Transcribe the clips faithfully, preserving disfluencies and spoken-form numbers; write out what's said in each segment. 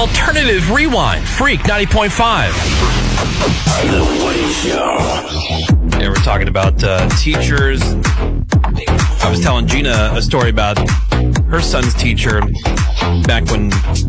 Alternative Rewind, Freak ninety point five. The Woody Show. Yeah, we're talking about uh, teachers. I was telling Gina a story about her son's teacher back when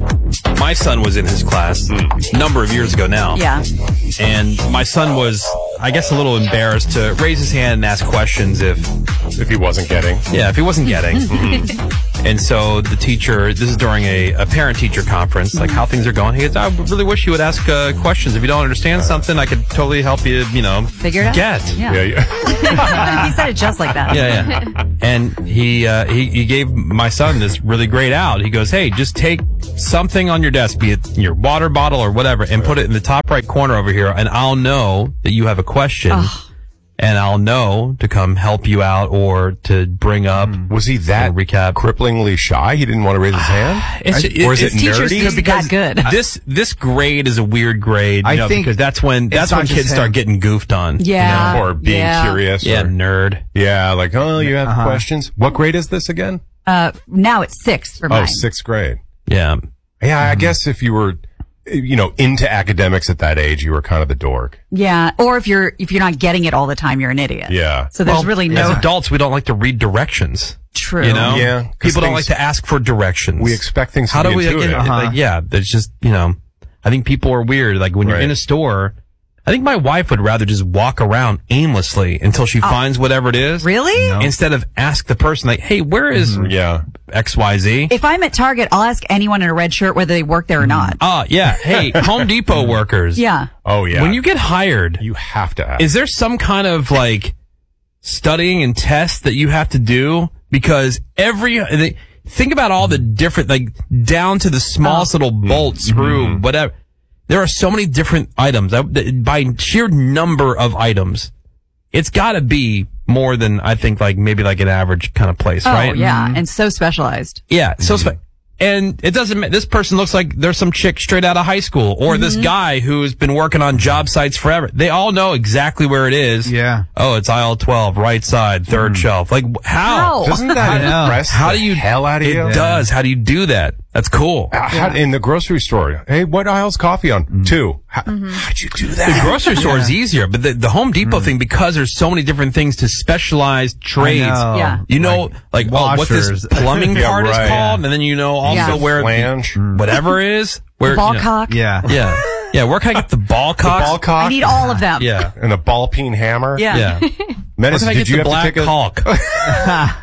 my son was in his class, a number of years ago now. Yeah. And my son was, I guess, a little embarrassed to raise his hand and ask questions if... If he wasn't getting. Yeah, if he wasn't getting. Mm-hmm. And so the teacher, this is during a, a parent-teacher conference, like how things are going. He goes, I really wish you would ask uh, questions. If you don't understand something, I could totally help you, you know, figure it out. Get. Yeah. Yeah, yeah. He said it just like that. Yeah, yeah. And he, uh, he he gave my son this really great out. He goes, hey, just take something on your desk, be it your water bottle or whatever, and put it in the top right corner over here, and I'll know that you have a question. Oh. And I'll know to come help you out or to bring up. Was he that recap. cripplingly shy? He didn't want to raise his hand? It's, I, or is it's it teachers nerdy? He's because that good. This this grade is a weird grade. You I know, think because that's when that's not when just kids start him. getting goofed on. Yeah. You know? Or being Yeah. curious? Yeah, Or, nerd. yeah, like, oh, you have Uh-huh. questions? What grade is this again? Uh, now it's six for Oh, mine. sixth grade. Yeah. Yeah, I guess if you were, you know, into academics at that age, you were kind of the dork. Yeah. Or if you're if you're not getting it all the time, you're an idiot. Yeah. So there's Well, really as no adults, we don't like to read directions. true. You know, Yeah, 'cause people don't things- like to ask for directions. We expect things to How be do we? intuitive. Like, Uh-huh. like, yeah, there's just you know, I think people are weird. Like when you're Right. in a store, I think my wife would rather just walk around aimlessly until she finds whatever it is. Really? No. Instead of ask the person like, hey, where is Yeah. X Y Z? If I'm at Target, I'll ask anyone in a red shirt whether they work there or not. Ah, yeah. Hey, Home Depot workers. Yeah. Oh, yeah. When you get hired, you have to ask. is there some kind of like studying and test that you have to do? Because every, they, think about all the different, like down to the smallest little bolt, screw, whatever. There are so many different items. I, by sheer number of items, it's got to be more than, I think, like maybe like an average kind of place, Oh, right? yeah. And so specialized. Yeah. So, spe- and it doesn't ma- this person looks like there's some chick straight out of high school or this guy who's been working on job sites forever. They all know exactly where it is. Yeah. Oh, it's aisle twelve, right side, third shelf. Like, wh- how? How? Doesn't that I know. impress How the do you, hell out of it you? does. How do you do that? That's cool. Uh, how- in the grocery store, hey, what aisle's coffee on? Two. How, How'd you do that? The grocery store is easier, but the, the Home Depot thing, because there's so many different things to specialized trades. I know. Yeah. You know, like, oh, what this washers. plumbing Yeah, part right. is called, and then you know also Yeah. where Flange. the, whatever is. Where, Ball you know- cock. Yeah. Yeah. Yeah, where can I get the ball cock? Ball cock. I need all of them. Yeah. And a ball peen hammer. Yeah. Yeah. Where Menace, can I did get you the have black to take a caulk?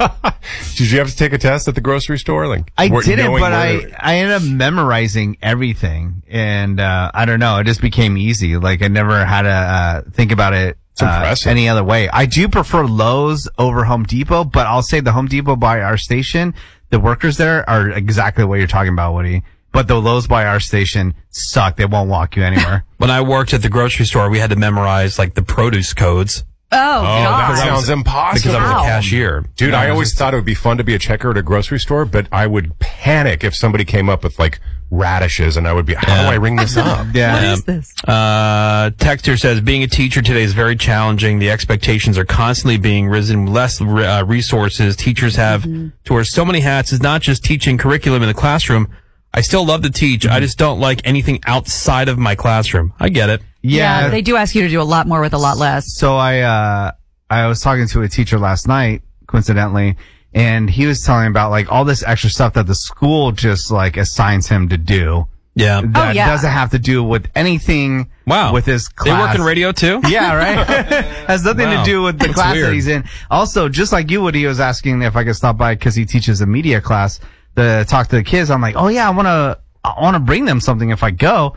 Did you have to take a test at the grocery store? Like I where- didn't, knowing but I, where- I ended up memorizing everything. And, uh, I don't know. It just became easy. Like I never had to, uh, think about it. Uh, impressive. any other way. I do prefer Lowe's over Home Depot, but I'll say the Home Depot by our station, the workers there are exactly what you're talking about, Woody. But the Lowe's by our station suck. They won't walk you anywhere. When I worked at the grocery store, we had to memorize like the produce codes Oh, Oh, God. that sounds impossible. because I was a Wow. cashier. Dude, No, I it was always just- thought it would be fun to be a checker at a grocery store, but I would panic if somebody came up with like radishes and I would be, how do I ring this up? Yeah. What is this? Uh, Texter says, being a teacher today is very challenging. The expectations are constantly being risen. Less uh, resources teachers have to wear so many hats. It's not just teaching curriculum in the classroom. I still love to teach. I just don't like anything outside of my classroom. I get it. Yeah. They do ask you to do a lot more with a lot less. So I, uh, I was talking to a teacher last night, coincidentally, and he was telling me about like all this extra stuff that the school just like assigns him to do. Yeah. That Oh, yeah. doesn't have to do with anything Wow. with his They class. work in radio too? Yeah, right? Has nothing Wow. to do with the That's class weird. that he's in. Also, just like you, Woody was asking if I could stop by because he teaches a media class to talk to the kids. I'm like, oh yeah, I want to, I want to bring them something if I go.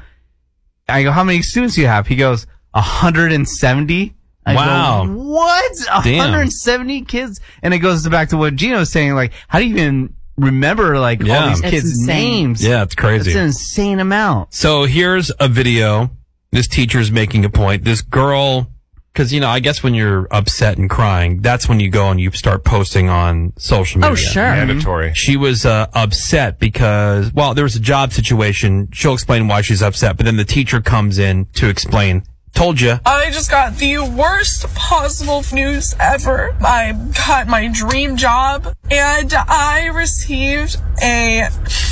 I go, how many students do you have? He goes, one hundred seventy. I Wow. Go, what? Damn. one hundred seventy kids? And it goes back to what Gino was saying. Like, how do you even remember like all Yeah. these It's kids' insane. names? Yeah, it's crazy. It's an insane amount. So here's a video. This teacher's making a point. This girl, because, you know, I guess when you're upset and crying, that's when you go and you start posting on social media. Oh, sure. Mandatory. She was uh, upset because, well, there was a job situation. She'll explain why she's upset, but then the teacher comes in to explain. Told you. I just got the worst possible news ever. I got my dream job and I received a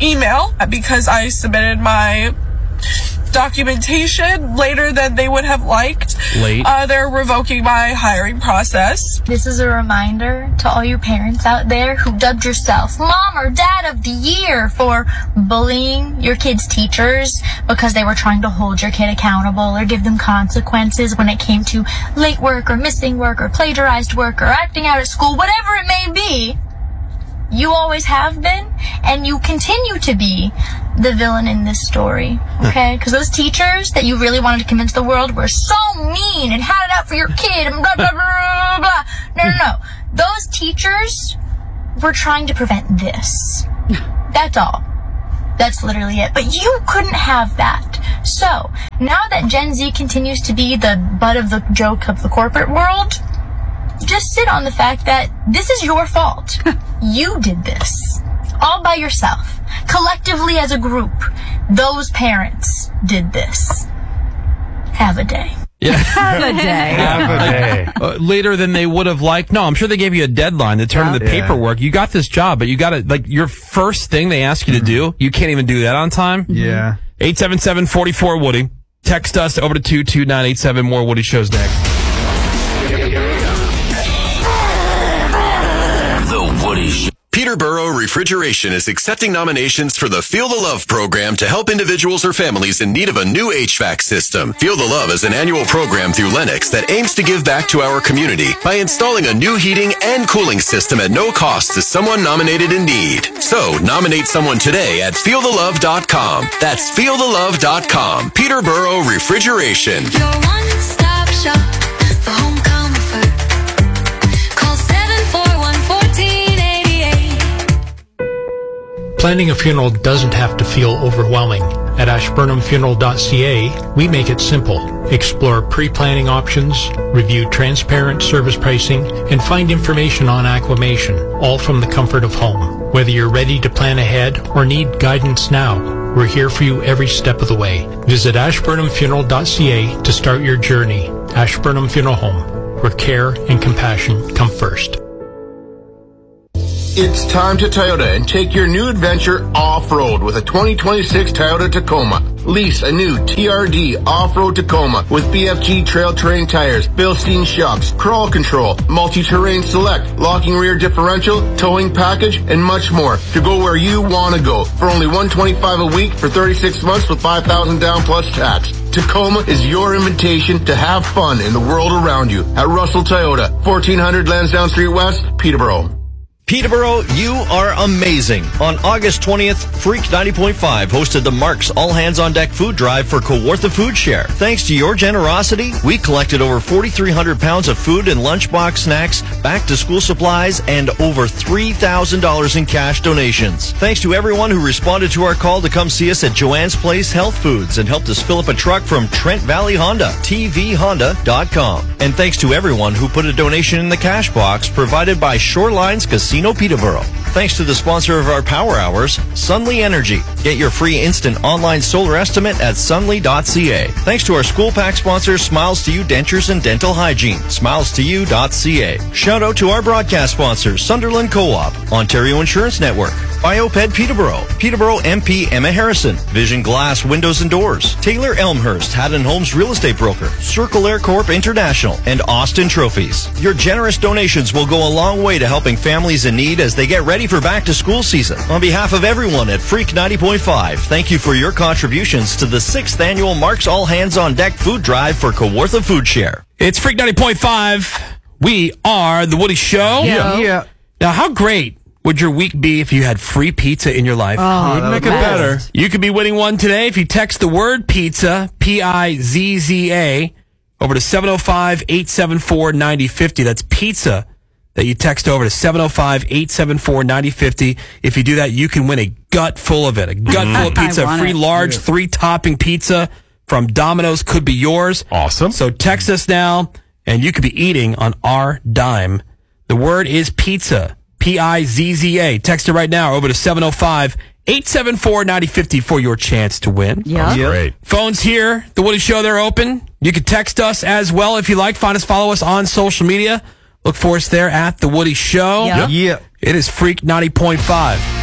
email because I submitted my documentation later than they would have liked. Late. Uh, they're revoking my hiring process. This is a reminder to all you parents out there who dubbed yourself Mom or Dad of the Year for bullying your kids' teachers because they were trying to hold your kid accountable or give them consequences when it came to late work or missing work or plagiarized work or acting out at school, whatever it may be. You always have been, and you continue to be the villain in this story, okay? Because those teachers that you really wanted to convince the world were so mean and had it out for your kid and blah, blah, blah, blah, blah. No, no, no. Those teachers were trying to prevent this. That's all. That's literally it. But you couldn't have that. So, now that Gen Z continues to be the butt of the joke of the corporate world, just sit on the fact that this is your fault. You did this. All by yourself. Collectively as a group. Those parents did this. Have a day. Yeah. Have a day. Have a day. Uh, later than they would have liked. No, I'm sure they gave you a deadline to turn in the Yeah. paperwork. You got this job, but you got to, like, your first thing they ask you to do, you can't even do that on time. Yeah. eight seven seven, four four, Woody. Text us over to two two nine eight seven. More Woody shows next. The Woody Show. Peterborough Refrigeration is accepting nominations for the Feel the Love program to help individuals or families in need of a new H V A C system. Feel the Love is an annual program through Lennox that aims to give back to our community by installing a new heating and cooling system at no cost to someone nominated in need. So, nominate someone today at feel the love dot com. That's feel the love dot com. Peterborough Refrigeration. Your one-stop shop for home comfort. Call seven four one, one four eight eight. Planning a funeral doesn't have to feel overwhelming. At ashburnham funeral dot c a, we make it simple. Explore pre-planning options, review transparent service pricing, and find information on acclimation, all from the comfort of home. Whether you're ready to plan ahead or need guidance now, we're here for you every step of the way. Visit ashburnham funeral dot c a to start your journey. Ashburnham Funeral Home, where care and compassion come first. It's time to Toyota and take your new adventure off-road with a twenty twenty-six Toyota Tacoma. Lease a new T R D off-road Tacoma with B F G trail terrain tires, Bilstein shocks, crawl control, multi-terrain select, locking rear differential, towing package, and much more to go where you want to go for only one hundred twenty-five dollars a week for thirty-six months with five thousand dollars down plus tax. Tacoma is your invitation to have fun in the world around you at Russell Toyota, fourteen hundred Lansdowne Street West, Peterborough. Peterborough, you are amazing. On August twentieth, Freak ninety point five hosted the Mark's All Hands on Deck food drive for Kawartha Food Share. Thanks to your generosity, we collected over forty-three hundred pounds of food and lunchbox snacks, back-to-school supplies, and over three thousand dollars in cash donations. Thanks to everyone who responded to our call to come see us at Joanne's Place Health Foods and helped us fill up a truck from Trent Valley Honda, T V honda dot com. And thanks to everyone who put a donation in the cash box provided by Shorelines Casino Peterborough. Thanks to the sponsor of our Power Hours, Sunly Energy. Get your free instant online solar estimate at sunly dot c a. Thanks to our school pack sponsor, Smiles to You Dentures and Dental Hygiene, smiles to you dot c a. Shout out to our broadcast sponsors, Sunderland Co-op, Ontario Insurance Network, Bioped Peterborough, Peterborough M P Emma Harrison, Vision Glass Windows and Doors, Taylor Elmhurst, Haddon Homes Real Estate Broker, Circle Air Corp International, and Austin Trophies. Your generous donations will go a long way to helping families in need as they get ready for back to school season. On behalf of everyone at Freak ninety point five, thank you for your contributions to the sixth annual Mark's All Hands on Deck food drive for Kawartha Food Share. It's Freak ninety point five. We are The Woody Show. Yeah. yeah. Now, how great would your week be if you had free pizza in your life? Oh, Would make it best. better. You could be winning one today if you text the word pizza, P I Z Z A, over to seven oh five, eight seven four, nine oh five oh. That's pizza that you text over to seven oh five, eight seven four, nine oh five oh. If you do that, you can win a gut full of it. A gut full of pizza. I A free want it. large three-topping pizza from Domino's could be yours. Awesome. So text us now, and you could be eating on our dime. The word is pizza. P I Z Z A. Text it right now over to seven oh five, eight seven four, nine oh five oh for your chance to win. Yeah. Yep. Great. Phones here. The Woody Show, they're open. You can text us as well if you like. Find us, follow us on social media. Look for us there at The Woody Show. Yeah. Yeah. It is Freak ninety point five.